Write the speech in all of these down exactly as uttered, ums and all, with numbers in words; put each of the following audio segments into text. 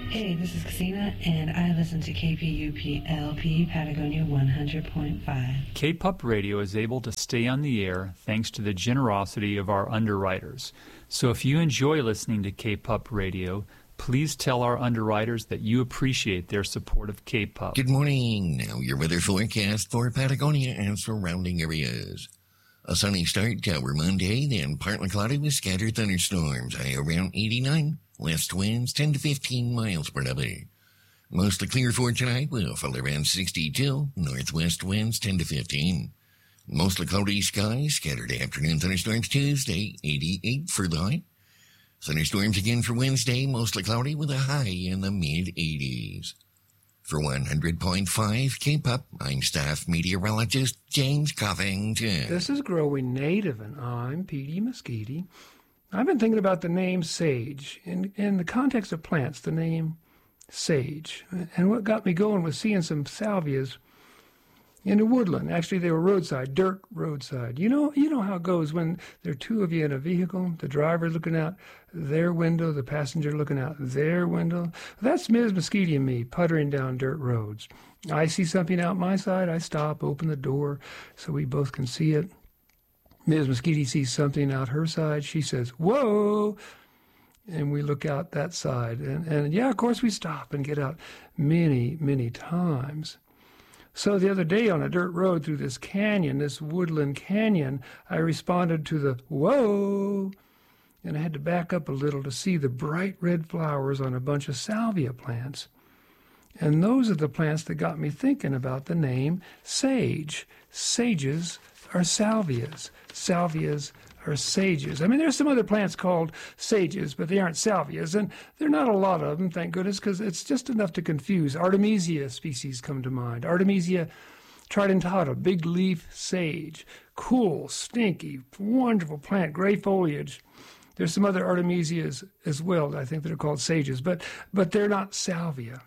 Hey, this is Christina, and I listen to K P U P L P Patagonia one hundred point five. K-Pup Radio is able to stay on the air thanks to the generosity of our underwriters. So if you enjoy listening to K-Pup Radio, please tell our underwriters that you appreciate their support of K-Pup. Good morning. Now your weather forecast for Patagonia and surrounding areas. A sunny start to our Monday, then partly cloudy with scattered thunderstorms. High around eighty-nine. West winds ten to fifteen miles per hour. Mostly clear for tonight, will fall around sixty-two. Northwest winds ten to fifteen. Mostly cloudy skies, scattered afternoon thunderstorms Tuesday, eighty-eight for the high. Thunderstorms again for Wednesday, mostly cloudy with a high in the mid-eighties. For one hundred point five K-Pup, I'm staff meteorologist James Covington. This is Growing Native, and I'm Petey Mosquiti. I've been thinking about the name sage. In, in the context of plants, the name sage. And what got me going was seeing some salvias in the woodland. Actually, they were roadside, dirt roadside. You know, you know how it goes when there are two of you in a vehicle, the driver looking out their window, the passenger looking out their window. That's Miz Mosquiti and me puttering down dirt roads. I see something out my side, I stop, open the door so we both can see it. Miz Mosquiti sees something out her side. She says, "Whoa!" And we look out that side. And, and yeah, of course, we stop and get out many, many times. So the other day on a dirt road through this canyon, this woodland canyon, I responded to the "whoa!" And I had to back up a little to see the bright red flowers on a bunch of salvia plants. And those are the plants that got me thinking about the name sage. Sages are salvias. Salvias are sages. I mean, there's some other plants called sages, but they aren't salvias, and there are not a lot of them, thank goodness, because it's just enough to confuse. Artemisia species come to mind. Artemisia tridentata, big leaf sage. Cool, stinky, wonderful plant, gray foliage. There's some other artemisias as well, I think, that are called sages, but but they're not salvia.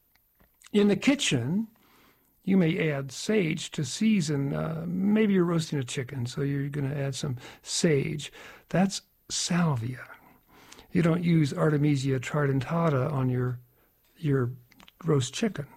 In the kitchen, you may add sage to season. Uh, maybe you're roasting a chicken, so you're going to add some sage. That's salvia. You don't use Artemisia tridentata on your your roast chicken.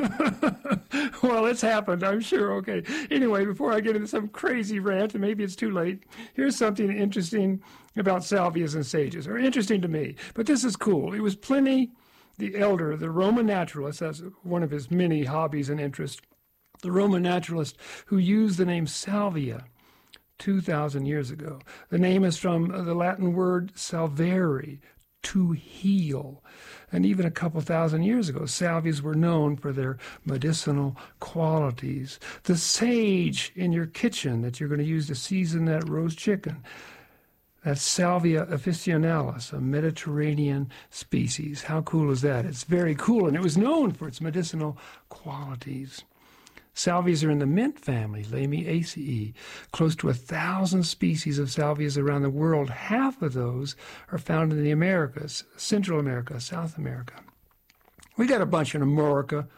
Well, it's happened, I'm sure. Okay. Anyway, before I get into some crazy rant, and maybe it's too late, here's something interesting about salvias and sages, or interesting to me. But this is cool. It was Pliny the Elder, the Roman naturalist, that's one of his many hobbies and interests, the Roman naturalist who used the name salvia two thousand years ago. The name is from the Latin word salvare, to heal. And even a couple thousand years ago, salvias were known for their medicinal qualities. The sage in your kitchen that you're going to use to season that roast chicken, that's Salvia officinalis, a Mediterranean species. How cool is that? It's very cool, and it was known for its medicinal qualities. Salvias are in the mint family, Lamiaceae. Close to a thousand species of salvias around the world. Half of those are found in the Americas, Central America, South America. We got a bunch in America,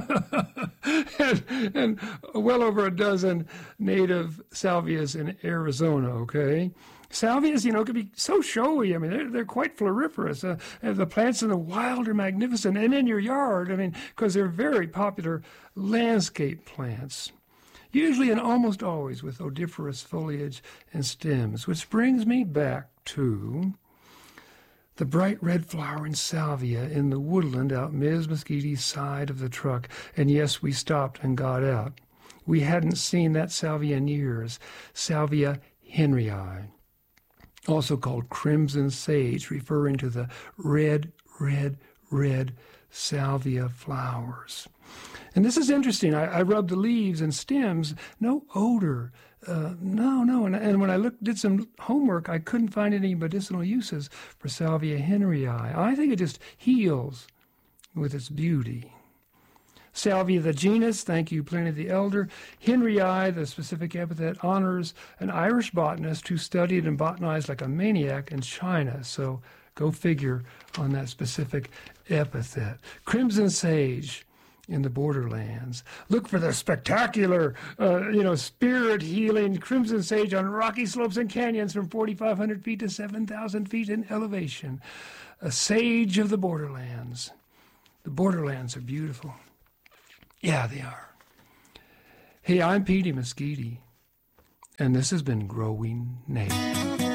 and, and well over a dozen native salvias in Arizona, okay? Salvias, you know, can be so showy. I mean, they're, they're quite floriferous. Uh, the plants in the wild are magnificent. And in your yard, I mean, because they're very popular landscape plants. Usually and almost always with odoriferous foliage and stems, which brings me back to the bright red flowering salvia in the woodland out Miz Mosquiti's side of the truck. And yes, we stopped and got out. We hadn't seen that salvia in years. Salvia henryi, also called crimson sage, referring to the red, red, red salvia flowers. And this is interesting. I, I rubbed the leaves and stems, no odor. Uh, no, no. And, and when I looked, did some homework, I couldn't find any medicinal uses for Salvia henryi. I think it just heals with its beauty. Salvia, the genus, thank you, Pliny the Elder. Henryi, the specific epithet, honors an Irish botanist who studied and botanized like a maniac in China. So go figure on that specific epithet. Crimson sage in the borderlands. Look for the spectacular, uh, you know, spirit-healing crimson sage on rocky slopes and canyons from forty-five hundred feet to seven thousand feet in elevation. A sage of the borderlands. The borderlands are beautiful. Yeah, they are. Hey, I'm Petey Mesquite, and this has been Growing Nate.